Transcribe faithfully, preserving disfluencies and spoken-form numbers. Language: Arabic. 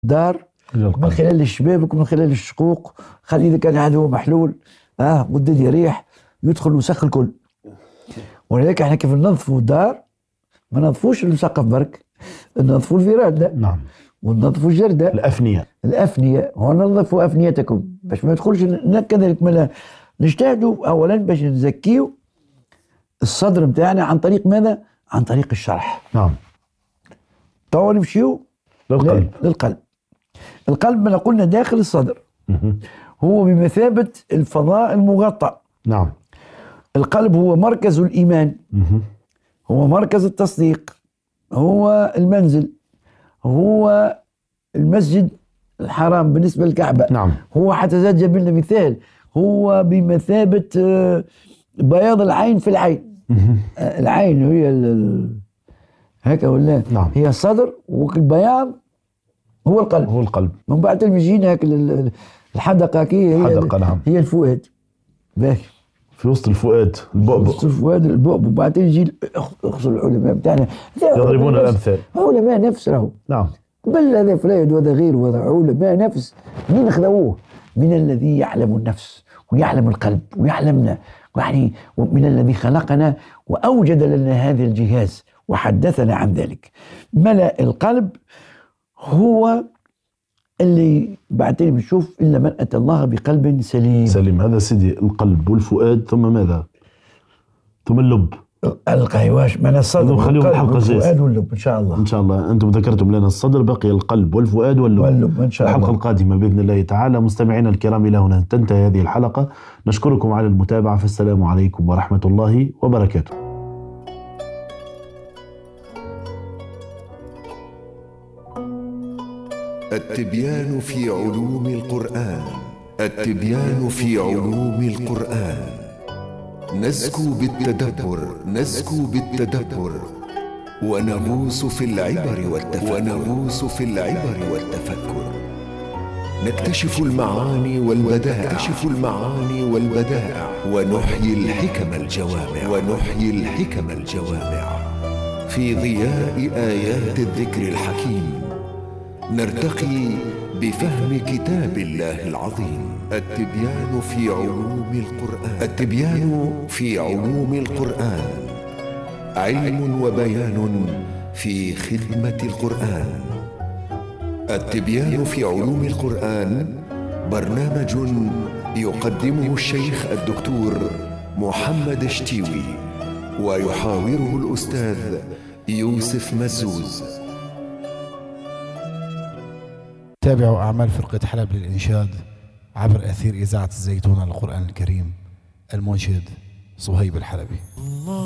دار من خلال الشبابك ومن خلال الشقوق. خلي إذا كان هذا هو محلول اه ودد يريح يدخل وسخ الكل. ولذلك احنا كيف ننظفوا الدار ما ننظفوش المسقف برك، ننظفوا الفرادة نعم وننظفوا الجردة الأفنية الأفنية وننظفوا أفنيتكم باش ما يدخلش. كذلك ما نجتهدوا أولا باش نزكيو الصدر متاعنا عن طريق ماذا؟ عن طريق الشرح. نعم. طول نمشيو للقلب. للقلب. القلب ما قلنا داخل الصدر هو بمثابة الفضاء المغطى. نعم. القلب هو مركز الإيمان، هو مركز التصديق، هو المنزل، هو المسجد الحرام بالنسبة للكعبة. نعم. هو حتى زاد جاب لنا مثال، هو بمثابة بياض العين في العين. العين هي هكا ولا نعم. هي الصدر والبياض هو القلب. هو القلب. من بعد المجينا هيك الحدقة كي هي الحدقة نعم. هي الفؤاد. باهي. في وسط الفؤاد البؤبؤ. وسط الفؤاد البؤبؤ. وبعدين يجي اخصوا العلماء بتاعنا يضربون الامثال. علماء نفس راهو. نعم. بل هذا فلان وهذا غير وهذا علماء نفس. مين اخذوه؟ من الذي يعلم النفس ويعلم القلب ويعلمنا، يعني من الذي خلقنا واوجد لنا هذا الجهاز وحدثنا عن ذلك. ملأ القلب هو اللي بعدين بنشوف إلا من أتى الله بقلب سليم. سليم. هذا سيدي القلب والفؤاد ثم ماذا؟ ثم اللب. القيواش من الصدر والفؤاد واللب إن شاء الله. إن شاء الله. أنتم ذكرتم لنا الصدر، بقي القلب والفؤاد واللب. واللب إن شاء الله. الحلقة القادمة بإذن الله تعالى. مستمعينا الكرام إلى هنا تنتهي هذه الحلقة، نشكركم على المتابعة، فالسلام عليكم ورحمة الله وبركاته. التبيان في علوم القرآن. التبيان في علوم القرآن. نزكو بالتدبر نزكو بالتدبر ونغوص في العبر والتفكر ونغوص في العبر والتفكر. نكتشف المعاني والبدائع نكتشف المعاني والبدائع ونحيي الحكم الجوامع ونحيي الحكم الجوامع في ضياء آيات الذكر الحكيم. نرتقي بفهم كتاب الله العظيم. التبيان في علوم القرآن. التبيان في علوم القرآن علم وبيان في خدمة القرآن. التبيان في علوم القرآن برنامج يقدمه الشيخ الدكتور محمد شتيوي ويحاوره الأستاذ يوسف مزوز. تابعوا أعمال فرقة حلب للإنشاد عبر أثير إذاعة الزيتونة للقرآن الكريم. المنشد صهيب الحلبي.